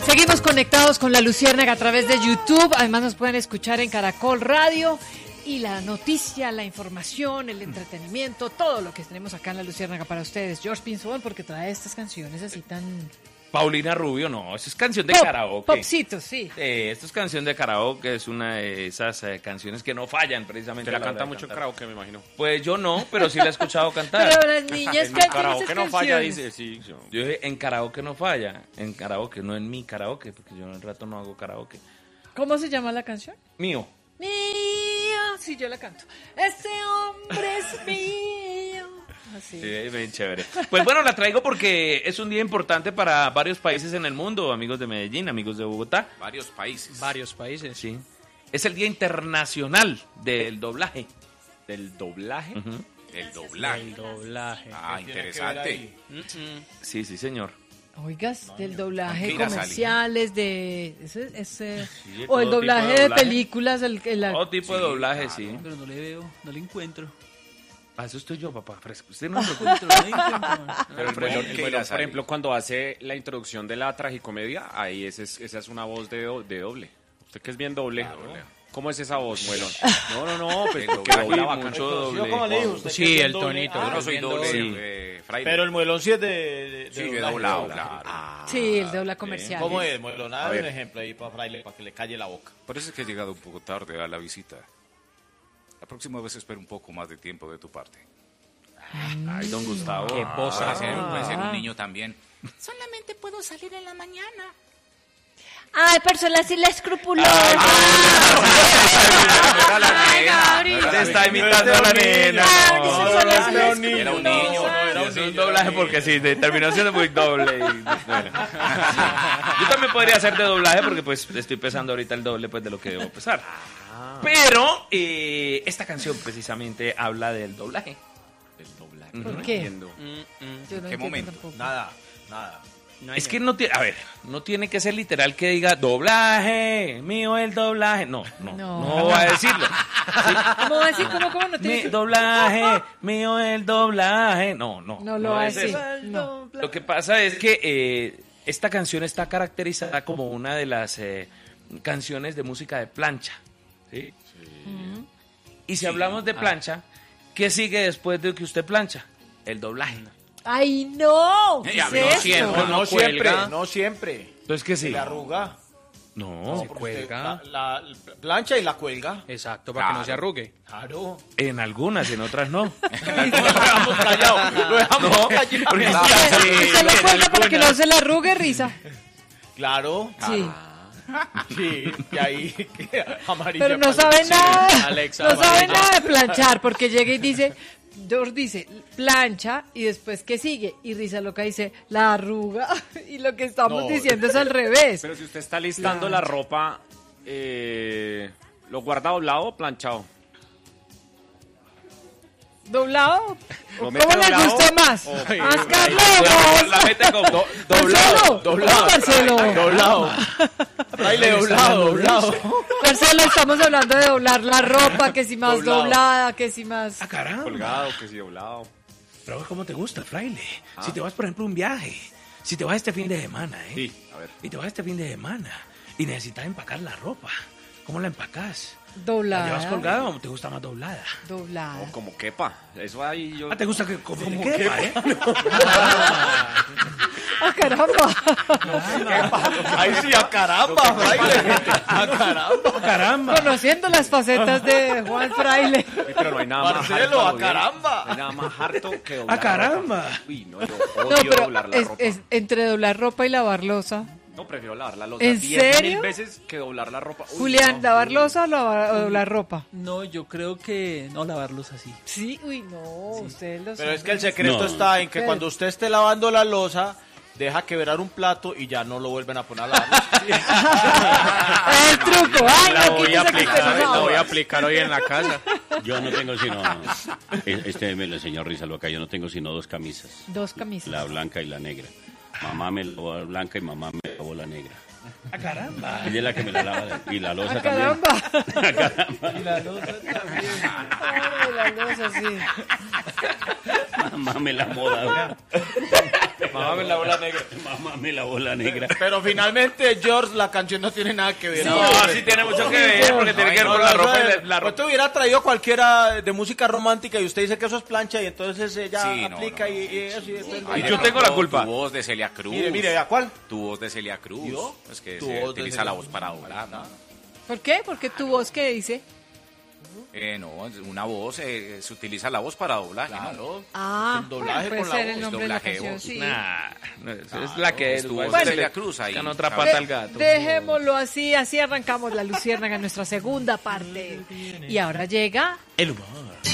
Seguimos conectados con La Luciérnaga a través de YouTube. Además nos pueden escuchar en Caracol Radio. Y la noticia, la información, el entretenimiento, todo lo que tenemos acá en La Luciérnaga para ustedes. George Pinzón, porque trae estas canciones así tan... Paulina Rubio, no, eso es canción de karaoke. Popcitos, sí. Esto es canción de karaoke, es una de esas canciones que no fallan precisamente. Te la canta mucho en karaoke, me imagino. Pues yo no, pero sí la he escuchado cantar. Pero las niñas en cantan karaoke esas no canciones. falla, dice, sí. Yo dije, en karaoke no falla, en karaoke, no en mi karaoke, porque yo en el rato no hago karaoke. ¿Cómo se llama la canción? Mío. Mío, sí, yo la canto. Este hombre es mío. Así. Sí, bien chévere. Pues bueno, la traigo porque es un día importante para varios países en el mundo, amigos de Medellín, amigos de Bogotá. Varios países. Varios países. Sí. Es el Día Internacional del Doblaje. ¿Del doblaje? Uh-huh. El doblaje. El doblaje. Ah, interesante. Sí, sí, señor. Oigas, del doblaje tranquila, comerciales, de... Sí, o el todo doblaje tipo de de doblaje. películas. Todo tipo de doblaje, claro. sí. Pero no le veo, no le encuentro. Ah, eso estoy yo, papá, fresco. Usted no No se le encuentro. Pero el Bueno, melón, por ejemplo, cuando hace la introducción de la tragicomedia, ahí esa es una voz de doble. Usted que es bien doble. ¿Cómo es esa voz, Muelón? No, pues porque dobla bacano. mucho doble. Yo como le digo, usted Sí, que es el doble. tonito. Yo no soy doble, Sí. Fraile. Pero el muelón sí es de Sí, de doblaje, doblado, doblaje. claro. Sí, el dobla comercial. ¿Cómo es, muelón? A Dame ver. un ejemplo ahí para Fraile, para que le calle la boca. Por eso es que he llegado un poco tarde a la visita. La próxima vez espero un poco más de tiempo de tu parte. Ay, don Gustavo. Qué voz Puede ser un niño también. Solamente puedo salir en la mañana. Ay, persona así la escrupulosa. Te está imitando a la nena. Era un niño. Es un doblaje porque sí, terminó siendo muy doble. Bueno. Yo también podría hacer de doblaje porque pues estoy pesando ahorita el doble pues de lo que debo pesar. Pero esta canción precisamente habla del doblaje. El doblaje. ¿Por No qué? entiendo. Yo no ¿Qué entiendo momento? tampoco. Nada. Es que no tiene, a ver, no tiene que ser literal que diga doblaje, mío el doblaje. No va a decirlo. ¿Cómo va a decir? ¿Cómo no Mi tiene que... doblaje, mío el doblaje. No No lo va a es decir. eso. No. Lo que pasa es que esta canción está caracterizada como una de las canciones de música de plancha. ¿Sí? Y si hablamos de plancha, ¿qué sigue después de que usted plancha? El doblaje. ¡Ay, no! ¿Qué Ya, es no esto? siempre. No siempre, cuelga. no siempre. Entonces, ¿qué Se sigue? le arruga. No, Porque cuelga. la plancha y la cuelga. Exacto, para que no se arrugue. Claro. en algunas, en otras no. Lo dejamos callado. Lo dejamos callado. Porque ¿Usted lo cuelga para que no se le arrugue, Risa? Claro. Sí. Sí, y ahí amarilla. Pero no sabe nada. Alexa, No sabe amarilla. nada de planchar, porque llega y dice... George dice plancha y después ¿qué sigue? Y Risa Loca dice la arruga y lo que estamos No. diciendo es al revés. Pero si usted está listando la ropa, ¿lo guarda doblado o planchado? ¿Doblado? ¿Lo ¿Cómo mete le doblado? gusta más? O- Más Carlos. La mete como Doblado. Marcelo. Doblado. Fraile, doblado. Marcelo, estamos hablando de doblar la ropa, que si más Doblado. doblada, que si más... Ah, caramba. Colgado, que sí, doblado. Pero ¿cómo te gusta, fraile? Si te vas, por ejemplo, a un viaje, si te vas este fin de semana, Sí, a ver. y te vas este fin de semana y necesitas empacar la ropa, ¿cómo la empacas? ¿La Doblada. llevas colgada o te gusta más doblada? Doblada. O como quepa. Eso ahí yo... Ah, ¿te gusta que como te quepa, eh? ¡Ah, caramba! Ahí sí, a caramba, Fraile. A caramba. ¡Caramba! Conociendo las facetas de Juan Fraile. Sí, pero no hay nada más Marcelo, harto, a güey. caramba. No hay nada más harto que doblar ¡Ah, caramba! la ropa. Uy, no, yo No, odio pero doblar la ropa. es entre doblar ropa y lavar losa. No, prefiero lavar la losa ¿En 10.000 serio? veces que doblar la ropa. Uy, Julián, no. ¿lavar losa o doblar ropa? No, yo creo que no lavarlos así. Sí, uy, no, ustedes lo Pero es que el saben. secreto No. está en que Pero- cuando usted esté lavando la losa, deja quebrar un plato y ya no lo vuelven a poner a lavar. El truco, ay, La no, voy a quítese que usted aplicar, no la sabe. voy a aplicar hoy en la casa. Yo no tengo sino... me lo enseñó Risa Loca. Yo no tengo sino dos camisas. Dos camisas. La blanca y la negra. Mamá me lavó la blanca y mamá me lavó la negra. ¡Ah, caramba! Ella es la que me la lava. Y la losa ¡Ah, también. caramba! Y la losa también. Ay, la losa, sí. Mamá me la moda. Mámame la bola negra. Mámame la bola negra. Pero finalmente, George, la canción no tiene nada que ver. No, sí tiene mucho que ver, porque tiene que ver con la ropa. La ropa. Usted hubiera traído cualquiera de música romántica y usted dice que eso es plancha y entonces ella Sí, aplica no. y eso. Ay, Yo tengo la culpa. Tu voz de Celia Cruz. Mire, ¿a cuál? Tu voz de Celia Cruz. ¿Yo? Es que Tu se voz de utiliza Celia la Cruz. voz para doblar, ¿no? ¿Por qué? Porque tu voz, ¿qué dice? No, una voz, se utiliza la voz para doblaje, ¿no? Claro. Ah, El doblaje puede con la ser voz, el nombre de la doblaje de canción, voz. sí. Nah, no, es la que es. Estuvo Bueno, Celia Cruz ahí. buscan otra ¿sabes? pata al gato. Dejémoslo así arrancamos la Luciérnaga en nuestra segunda parte. Y ahora llega El humor.